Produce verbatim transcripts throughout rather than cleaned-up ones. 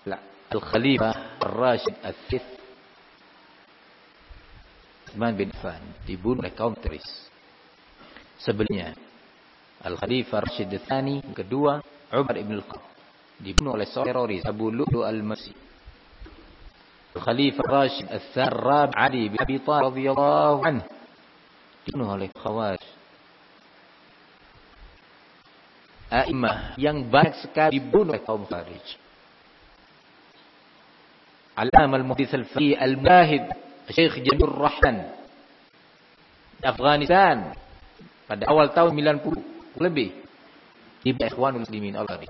Al-Khalifah Ar-Rashid Al-Thith Utsman bin Affan dibunuh oleh kaum teroris. Sebelumnya Al-Khalifah Ar-Rashid Al-Thani kedua Umar ibn Al-Khattab dibunuh oleh seorang teroris Abu Lu'lu' Al-Majusi. Al-Khalifah Ar-Rashid Al-Rabi' Ali bin Abi Thalib radhiyallahu anhu dibunuh oleh Khawarij. A'imah yang banyak sekali dibunuh oleh kaum Khawarij. Al-Imam Al-Muhdits Al-Faqih Al-Mujahid Syekh Jamil Rahman Afghanistan pada awal tahun sembilan puluh lebih di Ikhwanul Muslimin Al-Khawarij.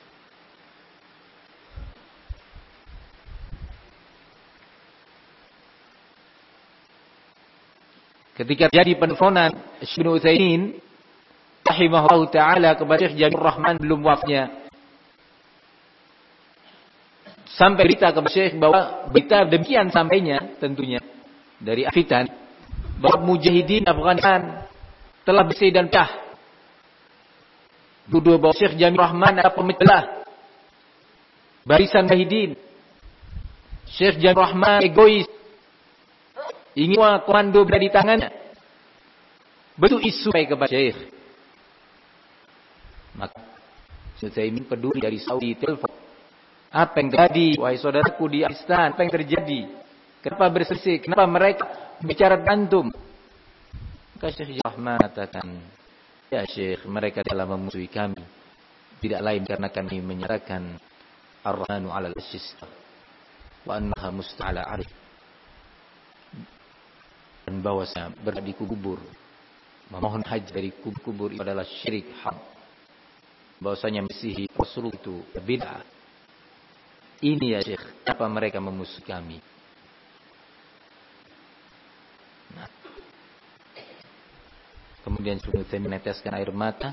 Ketika terjadi penelponan Syekh bin Utsaimin rahimahullah taala kepada Syekh Jamil Rahman belum wafatnya, sampai berita kepada Syekh bahwa berita demikian sampainya tentunya dari Afitan bahwa mujahidin Afghanistan telah bersih dan pecah. Tuduh bahwa Syekh Jamil Rahman adalah pemecah barisan mujahidin. Syekh Jamil Rahman egois, ingin semua komando berada di tangannya. Betul isu kepada Syekh. Maka saya ingin peduli dari Saudi telepon. Apa yang terjadi, wahai saudaraku di Afghanistan? Apa yang terjadi? Kenapa berselisih? Kenapa mereka bicara antum? Maka Syekh Rahman mengatakan, ya Syekh, mereka telah memusuhi kami. Tidak lain karena kami menyatakan Ar-Rahmanu 'alal 'arsy istawa wa annaha musta'ala 'arsh. Dan bahwasanya berada di kubur, memohon haji dari kubur itu adalah syirik haram. Bahwasanya mesihi Rasul itu bid'ah. Ini ya Syekh, apa mereka memusuhi kami? Nah. Kemudian saya meneteskan air mata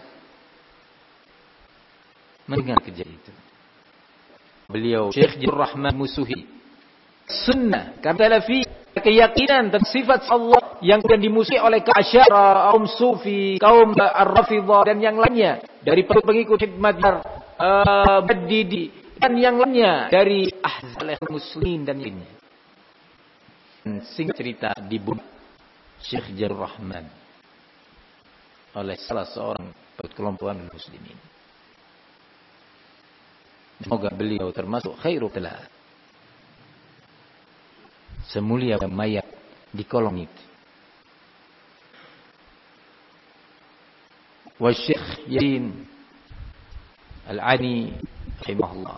mendengar kejadian itu. Beliau Syekh Jamil Rahman musuhi sunnah, kata fi keyakinan tentang sifat Allah yang kemudian dimusuhi oleh Asy'ariyah, kaum Sufi, kaum Ar-Rafidhah dan yang lainnya dari pengikut Hikmat uh, Badidi dan yang lainnya dari ahzab muslimin dan lainnya. Singkat cerita dibunuh Syekh Jamil Rahman oleh salah seorang kelompok muslimin. Semoga beliau termasuk khairul telah, semulia mayat di kolong itu. Wa Syekh Yasin Al-Ani rahimahullah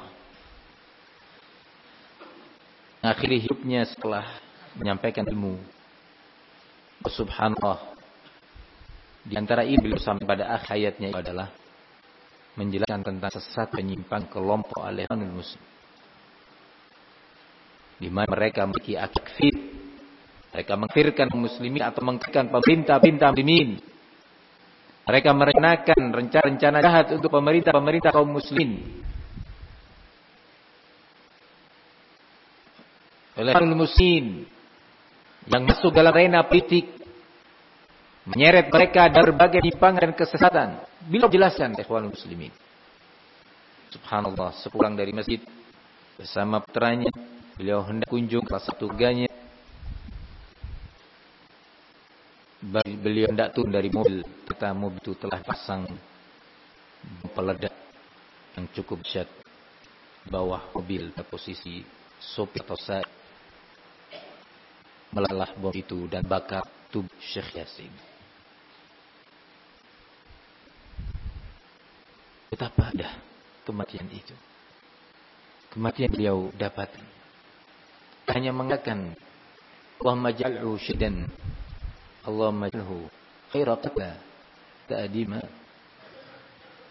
akhiri hidupnya setelah menyampaikan ilmu, subhanallah, di antara ilmu sampai pada akhir hayatnya adalah menjelaskan tentang sesat penyimpang kelompok al-Ikhwanul Muslim, di mana mereka memiliki akfir, mereka mengkafirkan muslimin atau mengkafirkan pemerintah-pemerintah muslimin. Mereka merencanakan rencana-rencana jahat untuk pemerintah-pemerintah kaum muslimin. Oleh muslimin yang masuk dalam arena politik, menyeret mereka dari berbagai penyimpangan dan kesesatan. Bila jelaskan ikhwanul muslimin, subhanallah, sepulang dari masjid bersama putranya, beliau hendak kunjung ke salah satu ganya. Beliau hendak turun dari mobil, ternyata mobil itu telah pasang peledak yang cukup dahsyat. Bawah mobil pada posisi sopir atau saya melelah bom itu dan bakar tubuh Syekh Yasin. Betapa dah kematian itu. Kematian beliau dapat hanya mengatakan Allahumma ij'alhu syidan, Allahumma ij'alhu khaira qatla ta'dima